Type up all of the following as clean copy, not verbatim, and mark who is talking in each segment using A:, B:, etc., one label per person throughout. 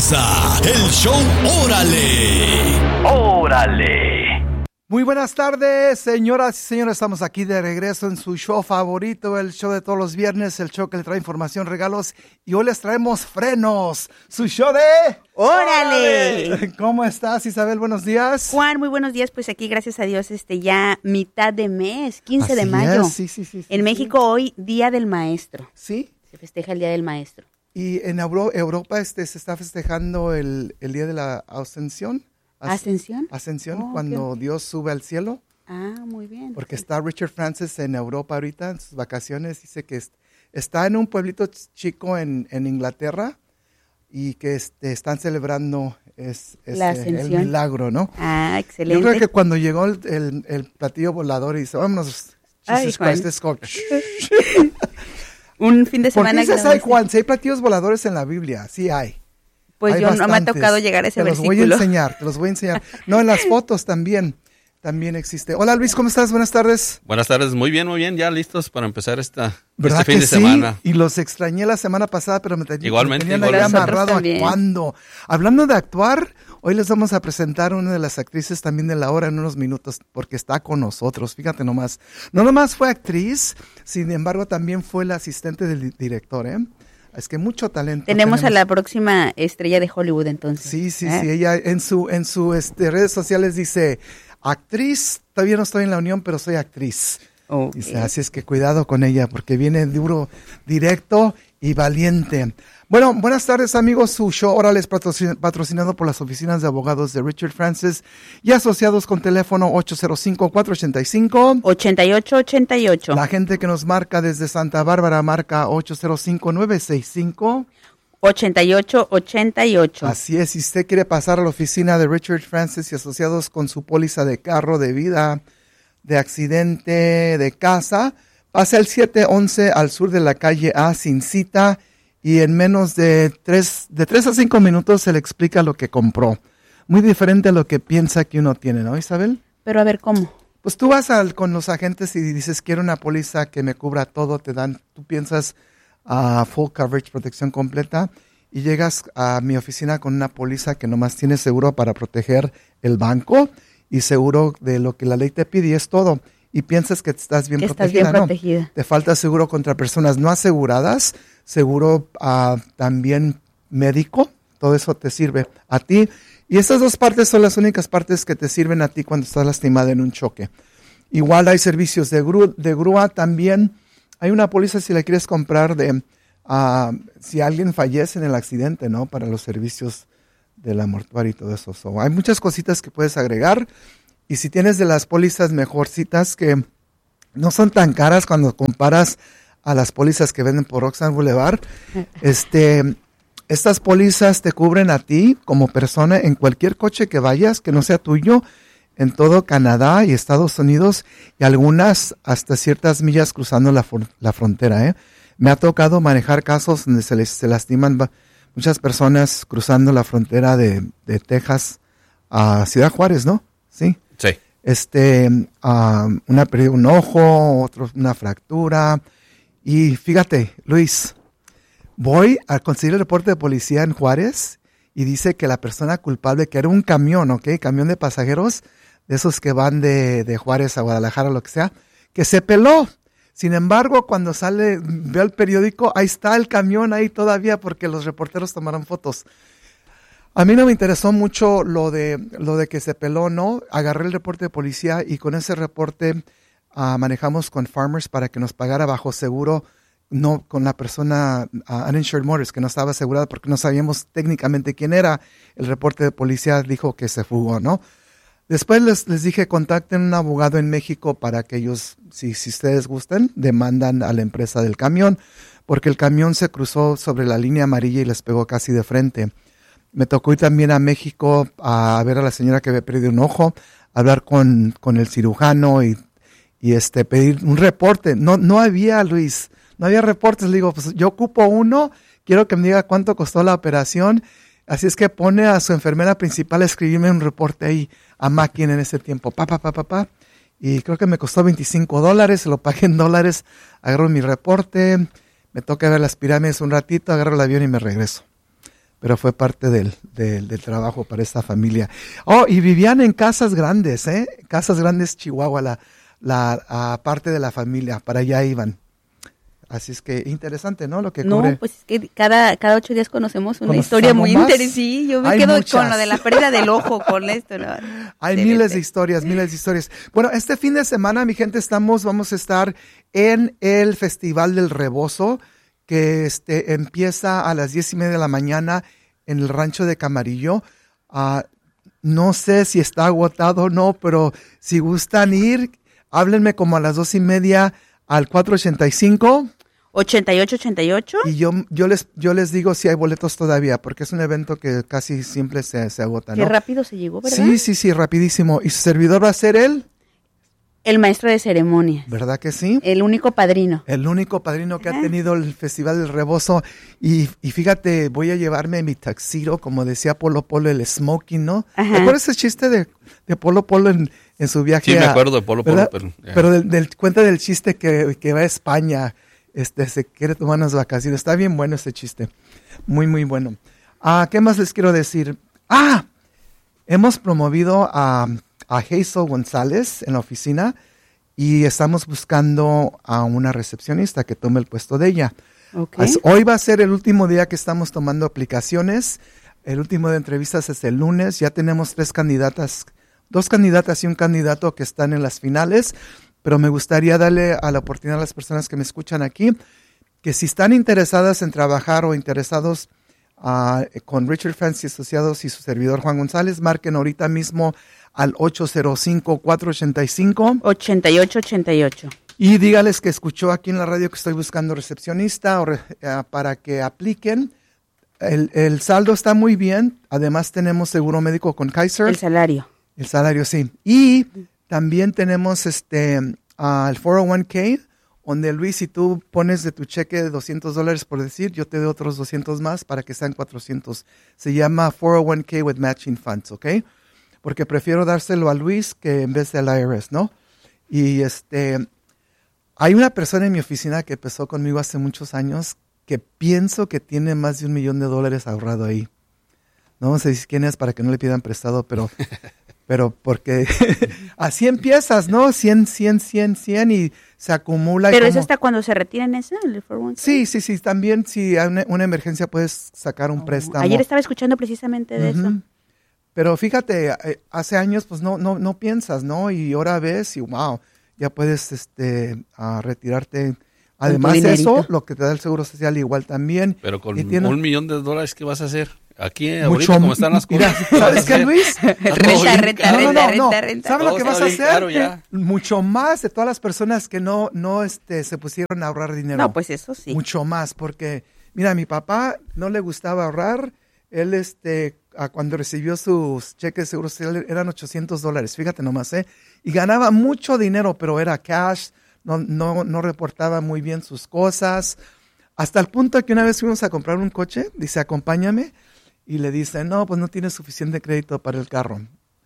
A: comienza el show Órale.
B: Muy buenas tardes, señoras y señores. Estamos aquí de regreso en su show favorito, el show de todos los viernes, el show que le trae información, regalos, y hoy les traemos frenos. Su show de
C: ¡Órale!
B: ¿Cómo estás, Isabel? Buenos días.
C: Juan, muy buenos días. Pues aquí, gracias a Dios, ya mitad de mes, 15 de mayo.
B: Sí.
C: En México hoy, Día del Maestro.
B: Sí.
C: Se festeja el Día del Maestro.
B: Y en Europa se está festejando el Día de la Ascensión.
C: ¿Ascensión?
B: Ascensión, cuando
C: okay.
B: Dios sube al cielo.
C: Ah, muy bien.
B: Porque está Richard Francis en Europa ahorita, en sus vacaciones. Dice que está en un pueblito chico en Inglaterra y que están celebrando
C: la ascensión.
B: El milagro, ¿no?
C: Ah, excelente.
B: Yo creo que cuando llegó el platillo volador y dice, vámonos, Jesus Christ, let's go.
C: Un fin de semana.
B: ¿Por qué dices, ay, Juan, si hay platillos voladores en la Biblia? Sí hay.
C: Pues
B: hay
C: yo
B: bastantes.
C: no me ha tocado llegar a ese versículo.
B: Te los voy a enseñar. No, en las fotos también existe. Hola Luis, ¿cómo estás? Buenas tardes.
D: Buenas tardes, muy bien, ya listos para empezar este fin de
B: sí?
D: semana.
B: Y los extrañé la semana pasada, pero me tenían ahí amarrado actuando. Hablando de actuar, hoy les vamos a presentar a una de las actrices también de la hora en unos minutos, porque está con nosotros, fíjate nomás. No nomás fue actriz, sin embargo también fue la asistente del director, Es que mucho talento.
C: Tenemos a la próxima estrella de Hollywood, entonces.
B: Sí. Ella en su redes sociales dice, actriz, todavía no estoy en la unión, pero soy actriz.
C: Okay.
B: Dice, así es que cuidado con ella, porque viene duro, directo y valiente. Bueno, buenas tardes amigos, su show Órale es patrocinado por las oficinas de abogados de Richard Francis y asociados con teléfono 805-485-8888. La gente que nos marca desde Santa Bárbara marca 805-965-8888. Así es, si usted quiere pasar a la oficina de Richard Francis y asociados con su póliza de carro, de vida, de accidente, de casa, pase al 711 al sur de la calle A sin cita y en menos de 3 a 5 minutos se le explica lo que compró. Muy diferente a lo que piensa que uno tiene, ¿no, Isabel?
C: Pero a ver, ¿cómo?
B: Pues tú vas con los agentes y dices, quiero una póliza que me cubra todo, tú piensas full coverage, protección completa, y llegas a mi oficina con una póliza que nomás tiene seguro para proteger el banco y seguro de lo que la ley te pide y es todo. Y piensas que estás bien protegida. No, te falta seguro contra personas no aseguradas, seguro también médico, todo eso te sirve a ti. Y estas dos partes son las únicas partes que te sirven a ti cuando estás lastimada en un choque. Igual hay servicios de grúa también. Hay una póliza si la quieres comprar si alguien fallece en el accidente, ¿no? Para los servicios de la mortuaria y todo eso. Hay muchas cositas que puedes agregar. Y si tienes de las pólizas mejorcitas que no son tan caras cuando comparas a las pólizas que venden por Roxanne Boulevard, estas pólizas te cubren a ti como persona en cualquier coche que vayas, que no sea tuyo, en todo Canadá y Estados Unidos, y algunas hasta ciertas millas cruzando la frontera. Me ha tocado manejar casos donde se lastiman muchas personas cruzando la frontera de Texas a Ciudad Juárez, ¿no? Sí.
D: Sí.
B: Una pérdida de un ojo, otro una fractura. Y fíjate, Luis, voy a conseguir el reporte de policía en Juárez y dice que la persona culpable, que era un camión, ¿ok? Camión de pasajeros, de esos que van de Juárez a Guadalajara o lo que sea, que se peló. Sin embargo, cuando veo el periódico, ahí está el camión ahí todavía porque los reporteros tomaron fotos. A mí no me interesó mucho lo de que se peló, ¿no? Agarré el reporte de policía y con ese reporte manejamos con Farmers para que nos pagara bajo seguro, no con la persona uninsured motorist, que no estaba asegurada porque no sabíamos técnicamente quién era. El reporte de policía dijo que se fugó, ¿no? Después les dije, contacten a un abogado en México para que ellos, si ustedes gustan, demandan a la empresa del camión, porque el camión se cruzó sobre la línea amarilla y les pegó casi de frente. Me tocó ir también a México a ver a la señora que había perdido un ojo, hablar con el cirujano y pedir un reporte. No había, Luis, no había reportes. Le digo, pues yo ocupo uno, quiero que me diga cuánto costó la operación. Así es que pone a su enfermera principal a escribirme un reporte ahí a máquina en ese tiempo. Y creo que me costó $25, se lo pagué en dólares. Agarro mi reporte, me toca ver las pirámides un ratito, agarro el avión y me regreso. pero fue parte del trabajo para esta familia. Oh, y vivían en casas grandes, Casas grandes, Chihuahua, la parte de la familia, para allá iban. Así es que interesante, ¿no? Lo que cubre.
C: No, pues es que cada 8 días conocemos una historia muy interesante. Sí, yo me quedo con lo de la pérdida del ojo con esto, ¿no?
B: Hay miles de historias. Bueno, este fin de semana, mi gente, vamos a estar en el Festival del Rebozo, que empieza a las 10:30 de la mañana en el rancho de Camarillo. No sé si está agotado o no, pero si gustan ir, háblenme como a las 2:30 al 485.
C: 88.
B: Y yo les digo si hay boletos todavía, porque es un evento que casi siempre se agota, ¿no?
C: Qué rápido se llegó, ¿verdad?
B: Sí, rapidísimo. ¿Y su servidor va a ser
C: el maestro de ceremonias.
B: ¿Verdad que sí?
C: El único padrino.
B: El único padrino que ha tenido el Festival del Rebozo. Y fíjate, voy a llevarme mi tuxedo, como decía Polo Polo, el smoking, ¿no?
C: Ajá.
B: ¿Te acuerdas ese chiste de Polo Polo en su viaje?
D: Sí, me acuerdo de Polo Polo.
B: Pero cuenta del chiste que va a España, se quiere tomar unas vacaciones. Está bien bueno ese chiste. Muy, muy bueno. ¿Qué más les quiero decir? Hemos promovido a Hazel González en la oficina y estamos buscando a una recepcionista que tome el puesto de ella.
C: Okay.
B: Hoy va a ser el último día que estamos tomando aplicaciones. El último de entrevistas es el lunes. Ya tenemos 2 candidatas y un candidato que están en las finales. Pero me gustaría darle a la oportunidad a las personas que me escuchan aquí que si están interesadas en trabajar o interesados con Richard Fancy Asociados y su servidor Juan González, marquen ahorita mismo al 805-485-8888. Y dígales que escuchó aquí en la radio que estoy buscando recepcionista para que apliquen. El saldo está muy bien. Además tenemos seguro médico con Kaiser.
C: El salario,
B: sí. Y también tenemos el 401k, donde Luis, si tú pones de tu cheque de $200 por decir, yo te doy otros 200 más para que sean 400. Se llama 401k with matching funds, ¿ok? Porque prefiero dárselo a Luis que en vez del IRS, ¿no? Y hay una persona en mi oficina que empezó conmigo hace muchos años que pienso que tiene más de $1 millón ahorrado ahí. No sé quién es para que no le pidan prestado, pero porque así empiezas, ¿no? 100 y se acumula.
C: Pero eso hasta cuando se retiran eso, el 401k.
B: Sí. También si hay una emergencia puedes sacar un préstamo.
C: Ayer estaba escuchando precisamente de eso.
B: Pero fíjate, hace años pues no piensas, ¿no? Y ahora ves y wow, ya puedes retirarte. Además de eso, lo que te da el Seguro Social igual también.
D: Pero con $1 millón, ¿qué vas a hacer? Aquí, ahorita, como están las
B: cosas. ¿Sabes qué, Luis?
C: Renta.
B: ¿Sabes lo que vas a hacer?
D: Claro, ya.
B: Mucho más de todas las personas que no se pusieron a ahorrar dinero.
C: No, pues eso sí.
B: Mucho más, porque, mira, a mi papá no le gustaba ahorrar. Él, cuando recibió sus cheques de Seguro Social, eran $800. Fíjate nomás, y ganaba mucho dinero, pero era cash. No reportaba muy bien sus cosas. Hasta el punto que una vez fuimos a comprar un coche, dice, acompáñame. Y le dice, no, pues no tiene suficiente crédito para el carro.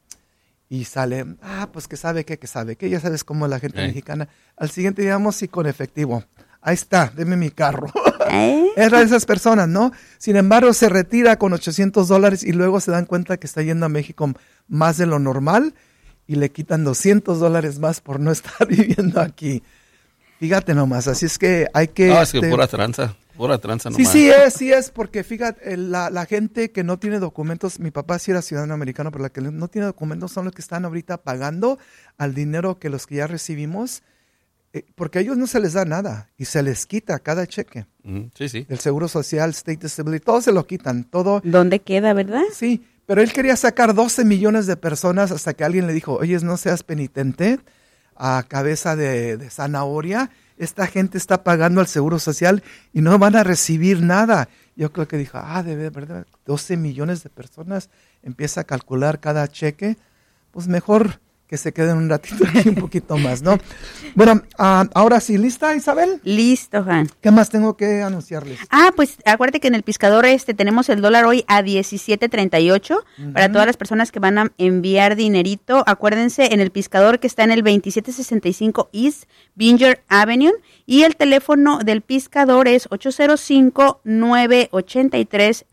B: Y sale, pues que sabe qué, ya sabes cómo la gente mexicana. Al siguiente día vamos y con efectivo. Ahí está, deme mi carro. Era de esas personas, ¿no? Sin embargo, se retira con $800 y luego se dan cuenta que está yendo a México más de lo normal y le quitan $200 más por no estar viviendo aquí. Fíjate nomás, así es que hay que...
D: es que pura tranza nomás.
B: Sí es, porque fíjate, la gente que no tiene documentos, mi papá sí era ciudadano americano, pero la que no tiene documentos son los que están ahorita pagando al dinero que los que ya recibimos, porque a ellos no se les da nada y se les quita cada cheque.
D: Sí.
B: El Seguro Social, State Disability, todo se lo quitan, todo.
C: ¿Dónde queda, verdad?
B: Sí, pero él quería sacar 12 millones de personas hasta que alguien le dijo, oye, no seas penitente, a cabeza de zanahoria, esta gente está pagando al Seguro Social y no van a recibir nada. Yo creo que dijo, de verdad, 12 millones de personas, empieza a calcular cada cheque, pues mejor que se queden un ratito aquí un poquito más, ¿no? Bueno, ahora sí, ¿lista, Isabel?
C: Listo, Juan.
B: ¿Qué más tengo que anunciarles?
C: Pues acuérdate que en el Piscador tenemos el dólar hoy a 17.38 para todas las personas que van a enviar dinerito. Acuérdense, en el Piscador que está en el 2765 East Binger Avenue y el teléfono del Piscador es 805-983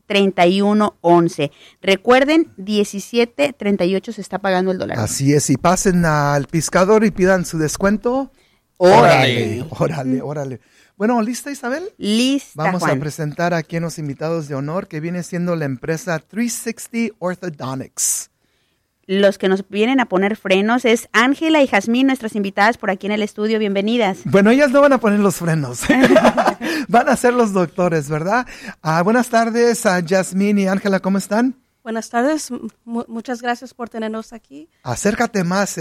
C: 17.31.11. Recuerden, 17.38 se está pagando el dólar.
B: Así es, y pasen al Piscador y pidan su descuento.
D: ¡Órale!
B: Órale. Bueno, ¿lista, Isabel?
C: Lista,
B: Vamos
C: Juan.
B: a presentar aquí a los invitados de honor, que viene siendo la empresa 360 Orthodontics.
C: Los que nos vienen a poner frenos es Ángela y Jazmín, nuestras invitadas por aquí en el estudio. Bienvenidas.
B: Bueno, ellas no van a poner los frenos, van a ser los doctores, ¿verdad? Buenas tardes a Jazmín y Ángela, ¿cómo están?
E: Buenas tardes, muchas gracias por tenernos aquí.
B: Acércate más.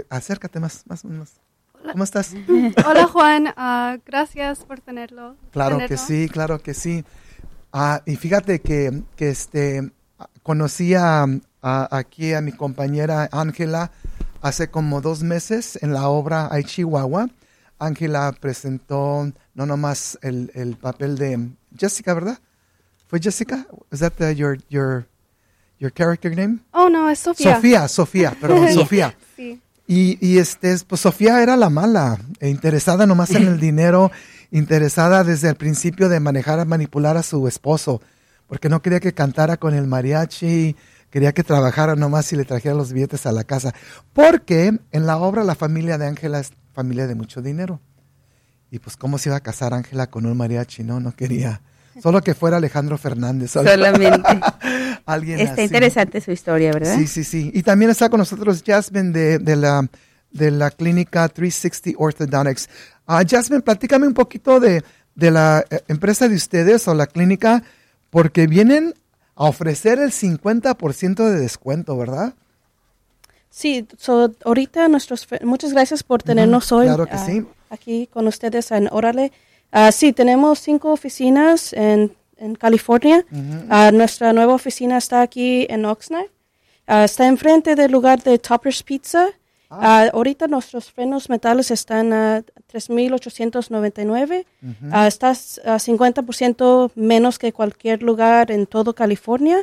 B: ¿Cómo estás?
F: Hola Juan, gracias por tenerlo.
B: Claro que sí. Y fíjate que conocí aquí a mi compañera Ángela hace como 2 meses en la obra Ay Chihuahua. Ángela presentó no nomás el papel de Jessica, ¿verdad? ¿Fue Jessica? ¿Es that your character name?
F: Oh no, es Sofía.
B: Sofía.
F: Sí.
B: Y pues Sofía era la mala, interesada nomás en el dinero, interesada desde el principio de manipular a su esposo, porque no quería que cantara con el mariachi, quería que trabajara nomás y le trajera los billetes a la casa, porque en la obra la familia de Ángela es familia de mucho dinero. Y pues cómo se iba a casar Ángela con un mariachi, no quería. Solo que fuera Alejandro Fernández.
C: Solamente.
B: Alguien
C: Está
B: así.
C: interesante su historia, ¿verdad?
B: Sí. Y también está con nosotros Jasmine de la clínica 360 Orthodontics. Jasmine, platícame un poquito de la empresa de ustedes o la clínica, porque vienen a ofrecer el 50% de descuento, ¿verdad?
E: Sí, ahorita muchas gracias por tenernos hoy
B: claro que sí.
E: aquí con ustedes en Órale. Sí, tenemos 5 oficinas en California. Nuestra nueva oficina está aquí en Oxnard. Está enfrente del lugar de Topper's Pizza. Ahorita nuestros frenos metales están a $3,899. Está a 50% menos que cualquier lugar en todo California.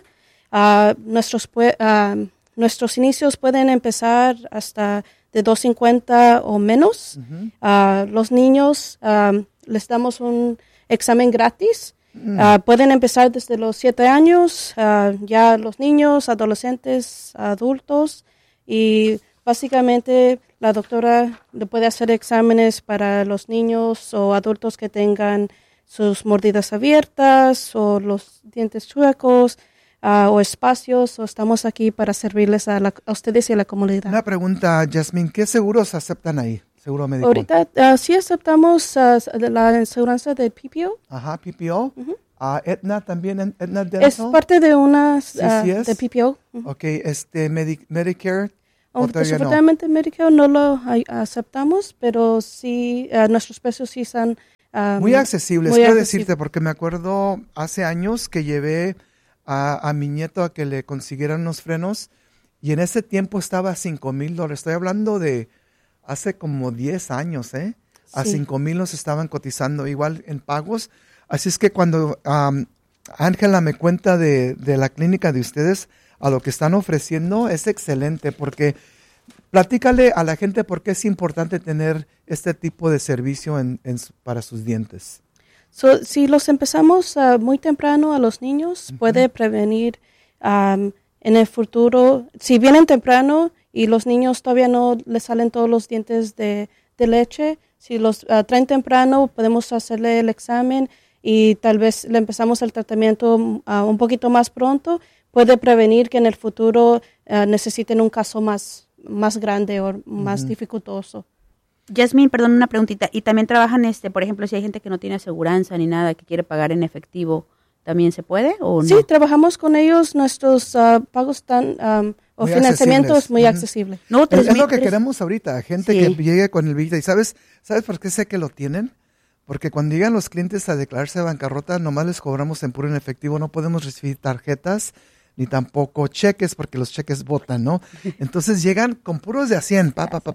E: Nuestros inicios pueden empezar hasta de $250 o menos. Los niños les damos un examen gratis. Pueden empezar desde los 7 años, ya los niños, adolescentes, adultos, y básicamente la doctora le puede hacer exámenes para los niños o adultos que tengan sus mordidas abiertas o los dientes chuecos o espacios. Estamos aquí para servirles a ustedes y a la comunidad.
B: Una pregunta, Jasmine, ¿qué seguros aceptan ahí? Seguro médico.
E: Ahorita sí aceptamos la aseguranza de PPO.
B: Ajá, PPO. Aetna también, Aetna Dental.
E: Es parte de una
B: Sí es.
E: de PPO.
B: Ok, Medicare.
E: Desafortunadamente Medicare no lo aceptamos, pero sí, nuestros precios sí son
B: muy accesibles. Quiero decirte, porque me acuerdo hace años que llevé a mi nieto a que le consiguieran unos frenos y en ese tiempo estaba a $5,000. Estoy hablando de hace como 10 años, A
E: Sí.
B: $5,000 nos estaban cotizando igual en pagos. Así es que cuando Ángela me cuenta de la clínica de ustedes, a lo que están ofreciendo, es excelente, porque platícale a la gente por qué es importante tener este tipo de servicio para sus dientes.
E: Si los empezamos muy temprano a los niños, puede prevenir en el futuro. Si vienen temprano y los niños todavía no les salen todos los dientes de leche, si los traen temprano, podemos hacerle el examen y tal vez le empezamos el tratamiento un poquito más pronto. Puede prevenir que en el futuro necesiten un caso más grande o más dificultoso.
C: Jasmine, perdón, una preguntita. ¿Y también trabajan, por ejemplo, si hay gente que no tiene aseguranza ni nada, que quiere pagar en efectivo, también se puede o no?
E: Sí, trabajamos con ellos. Nuestros pagos o
B: Muy
E: financiamiento
B: accesibles.
E: es muy accesible.
C: No,
B: Es lo que queremos ahorita, gente
C: Sí.
B: que llegue con el billete. ¿Y sabes por qué sé que lo tienen? Porque cuando llegan los clientes a declararse de bancarrota, nomás les cobramos en puro en efectivo. No podemos recibir tarjetas ni tampoco cheques, porque los cheques botan, ¿no? Entonces llegan con puros de a 100,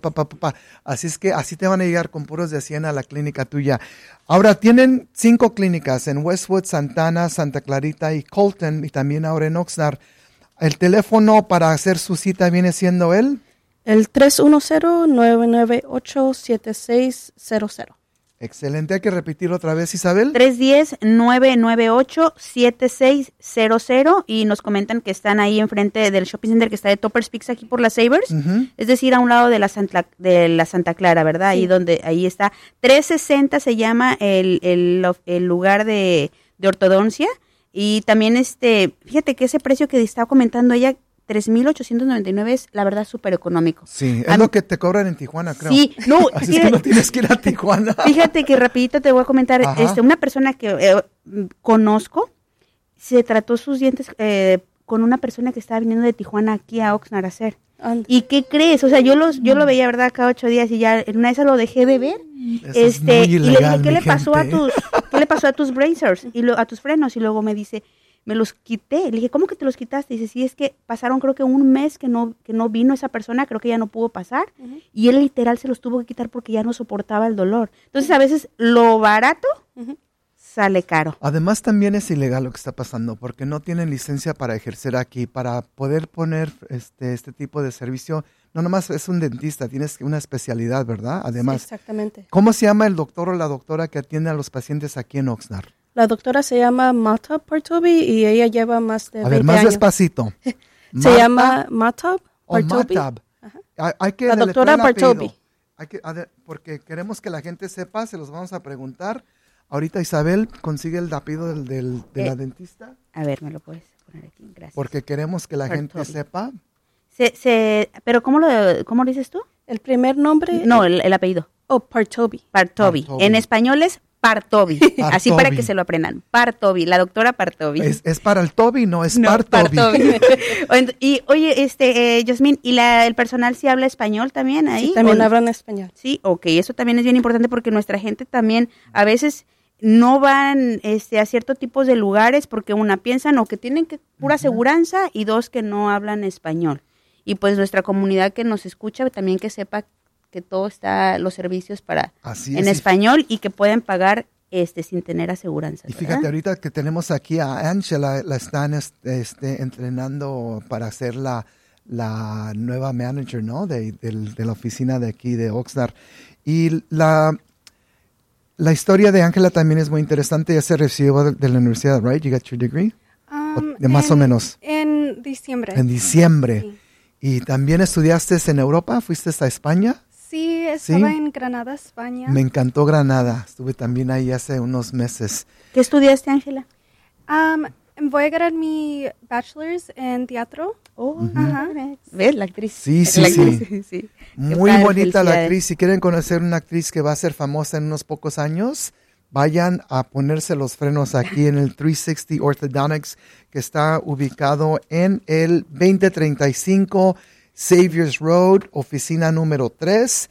B: Así es que así te van a llegar con puros de a 100 a la clínica tuya. Ahora tienen 5 clínicas en Westwood, Santana, Santa Clarita y Colton, y también ahora en Oxnard. El teléfono para hacer su cita viene siendo el
E: 310-998-7600.
B: Excelente, hay que repetirlo otra vez, Isabel.
C: 310-998-7600 y nos comentan que están ahí enfrente del shopping center que está de Topper's Pizza aquí por las Savers, es decir, a un lado de la Santa Clara, ¿verdad?
E: Sí.
C: Ahí está. 360 se llama el lugar de ortodoncia y también fíjate que ese precio que estaba comentando ella, 3,899 es la verdad súper económico.
B: Sí, es lo que te cobran en Tijuana, creo.
C: Sí, no,
B: Así es que no tienes que ir a Tijuana.
C: Fíjate que rapidito te voy a comentar,
B: Ajá.
C: una persona que conozco, se trató sus dientes con una persona que estaba viniendo de Tijuana aquí a Oxnard a hacer.
E: Anda.
C: ¿Y qué crees? O sea, yo lo veía, ¿verdad? Cada 8 días y ya en una de esas lo dejé de ver.
B: Eso es muy
C: Y le dije,
B: ilegal,
C: ¿qué
B: mi
C: le pasó a
B: gente.
C: qué le pasó a tus bracers y a tus frenos? Y luego me dice, me los quité. Le dije, ¿cómo que te los quitaste? Dice, sí, es que pasaron creo que un mes que no vino esa persona, creo que ya no pudo pasar. Y él literal se los tuvo que quitar porque ya no soportaba el dolor. Entonces, a veces lo barato sale caro.
B: Además, también es ilegal lo que está pasando, porque no tienen licencia para ejercer aquí, para poder poner este tipo de servicio. No nomás es un dentista, tienes una especialidad, ¿verdad? Además,
E: Exactamente.
B: ¿cómo se llama el doctor o la doctora que atiende a los pacientes aquí en Oxnard?
E: La doctora se llama Mata Partobi y ella lleva más de
B: A
E: 20
B: ver, más
E: años.
B: despacito.
E: Se llama Mata Partobi.
B: Matab. Hay que
E: La
B: deletrear
E: doctora
B: el apellido.
E: Partobi.
B: Porque queremos que la gente sepa, se los vamos a preguntar. Ahorita Isabel consigue el apellido de la dentista,
C: A ver, me lo puedes poner aquí, gracias.
B: porque queremos que la gente
C: Partobi.
B: sepa.
C: Pero ¿cómo lo dices tú?
E: El primer nombre.
C: No, el apellido.
E: Partobi.
C: Partobi.
B: Partobi.
C: En español es Partobi. Así para
B: Partobi.
C: que se lo aprendan. Partobi, la doctora Partobi.
B: Es para el Toby, no es
C: No,
B: Partobi.
C: Y oye, Yasmín, ¿y el personal sí habla español también ahí?
E: Sí, también
C: ¿O no?
E: hablan español.
C: Sí, ok, eso también es bien importante porque nuestra gente también a veces no van a ciertos tipos de lugares porque piensan o que tienen que pura aseguranza y dos que no hablan español. Y pues nuestra comunidad que nos escucha también que sepa que todo está los servicios
B: Así
C: en
B: es.
C: español y que pueden pagar sin tener aseguranza.
B: Y fíjate, ahorita que tenemos aquí a Angela, la están entrenando para ser la nueva manager, ¿no? De la oficina de aquí de Oxnard. Y la historia de Angela también es muy interesante. Ya se recibió de la universidad, right? You got your degree? De más o menos.
F: En diciembre.
B: En diciembre.
F: Sí.
B: ¿Y también estudiaste en Europa? ¿Fuiste a España?
F: Sí, estaba
B: ¿Sí?
F: en Granada, España.
B: Me encantó Granada. Estuve también ahí hace unos meses.
C: ¿Qué estudiaste, Ángela?
F: Voy a ganar mi bachelor's en teatro.
C: Ajá. ¿Ves? La actriz.
B: Sí, sí,
C: La
B: sí.
C: actriz, sí. Qué
B: Muy
C: padre,
B: bonita la
C: felicidades.
B: actriz. Si quieren conocer una actriz que va a ser famosa en unos pocos años, vayan a ponerse los frenos aquí en el 360 Orthodontics, que está ubicado en el 2035 Saviors Road, oficina número 3.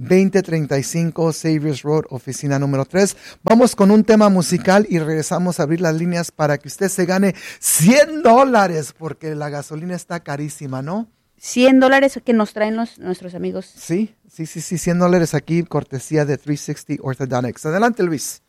B: 2035 Saviors Road, oficina número 3. Vamos con un tema musical y regresamos a abrir las líneas para que usted se gane $100, porque la gasolina está carísima, ¿no?
C: $100 que nos traen nuestros amigos.
B: Sí, $100 aquí, cortesía de 360 Orthodontics. Adelante, Luis.